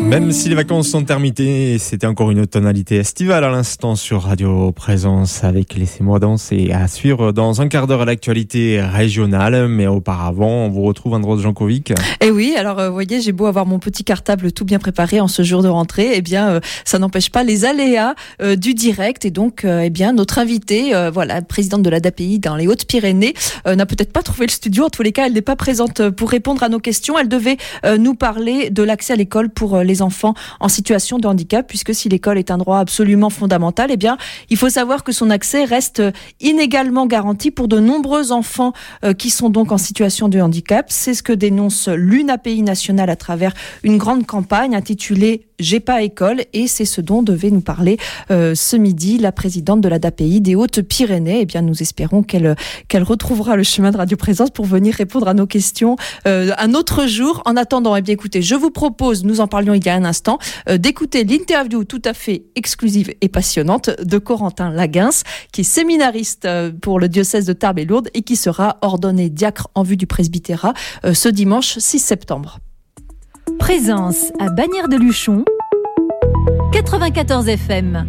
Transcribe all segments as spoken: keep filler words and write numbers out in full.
Même si les vacances sont terminées, c'était encore une tonalité estivale à l'instant sur Radio Présence avec Laissez-moi danser à suivre dans un quart d'heure à l'actualité régionale. Mais auparavant, on vous retrouve Andros Jankovic. Et oui, alors vous voyez, j'ai beau avoir mon petit cartable tout bien préparé en ce jour de rentrée, eh bien, euh, ça n'empêche pas les aléas euh, du direct. Et donc, euh, eh bien, notre invitée, euh, voilà, présidente de l'A D A P I dans les Hautes-Pyrénées, euh, n'a peut-être pas trouvé le studio. En tous les cas, elle n'est pas présente pour répondre à nos questions. Elle devait euh, nous parler de l'accès à l'école pour euh, les enfants en situation de handicap, puisque si l'école est un droit absolument fondamental, eh bien, il faut savoir que son accès reste inégalement garanti pour de nombreux enfants euh, qui sont donc en situation de handicap. C'est ce que dénonce l'U N A P I nationale à travers une grande campagne intitulée « J'ai pas école » et c'est ce dont devait nous parler euh, ce midi la présidente de l'A D A P I des Hautes-Pyrénées. Eh bien, nous espérons qu'elle, qu'elle retrouvera le chemin de Radio Présence pour venir répondre à nos questions euh, un autre jour. En attendant, eh bien, écoutez, je vous propose, nous en parlions il y a un instant, euh, d'écouter l'interview tout à fait exclusive et passionnante de Corentin Laguens, qui est séminariste euh, pour le diocèse de Tarbes et Lourdes et qui sera ordonné diacre en vue du presbytérat euh, ce dimanche six septembre. Présence à Bagnères-de-Luchon, quatre-vingt-quatorze F M.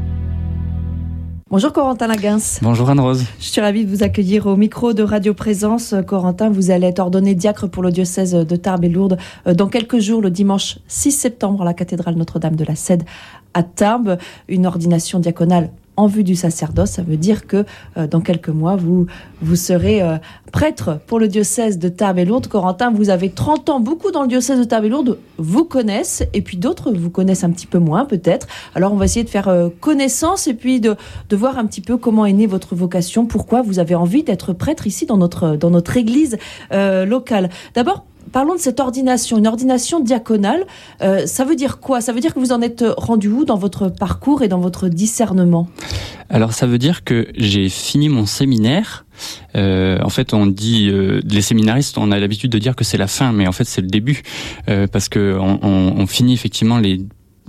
Bonjour Corentin Laguens. Bonjour Anne-Rose. Je suis ravie de vous accueillir au micro de Radio Présence. Corentin, vous allez être ordonné diacre pour le diocèse de Tarbes et Lourdes dans quelques jours, le dimanche six septembre, à la cathédrale Notre-Dame de la Cède à Tarbes. Une ordination diaconale en vue du sacerdoce, ça veut dire que euh, dans quelques mois, vous, vous serez euh, prêtre pour le diocèse de Tarbes et Lourdes. Corentin, vous avez trente ans, beaucoup dans le diocèse de Tarbes et Lourdes vous connaissent, et puis d'autres vous connaissent un petit peu moins peut-être. Alors on va essayer de faire euh, connaissance et puis de, de voir un petit peu comment est née votre vocation, pourquoi vous avez envie d'être prêtre ici dans notre, dans notre église euh, locale. D'abord, parlons de cette ordination, une ordination diaconale. Euh, ça veut dire quoi ? Ça veut dire que vous en êtes rendu où dans votre parcours et dans votre discernement ? Alors ça veut dire que j'ai fini mon séminaire. Euh, en fait, on dit, euh, les séminaristes, on a l'habitude de dire que c'est la fin, mais en fait c'est le début, euh, parce que on, on, on finit effectivement les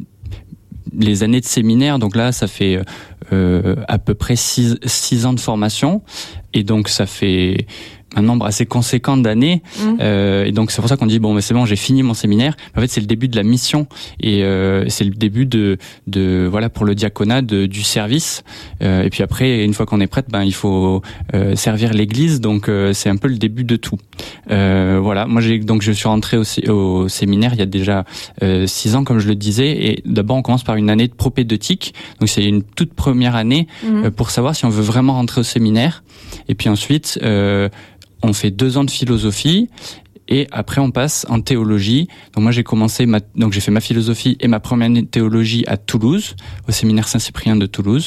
les années de séminaire. Donc là, ça fait euh, à peu près six, six ans de formation, et donc ça fait un nombre assez conséquent d'années, mmh. euh, et donc c'est pour ça qu'on dit bon, mais c'est bon, j'ai fini mon séminaire. En fait, c'est le début de la mission, et euh, c'est le début de, de voilà, pour le diaconat, de, du service. Euh, et puis après, une fois qu'on est prêtre, ben il faut euh, servir l'Église. Donc euh, c'est un peu le début de tout. Euh, voilà, moi j'ai donc je suis rentré au, au séminaire il y a déjà euh, six ans, comme je le disais. Et d'abord, on commence par une année de propédeutique. Donc c'est une toute première année mmh. euh, pour savoir si on veut vraiment rentrer au séminaire. Et puis ensuite, euh, on fait deux ans de philosophie et après on passe en théologie. Donc moi j'ai commencé ma, donc j'ai fait ma philosophie et ma première année de théologie à Toulouse, au séminaire Saint-Cyprien de Toulouse.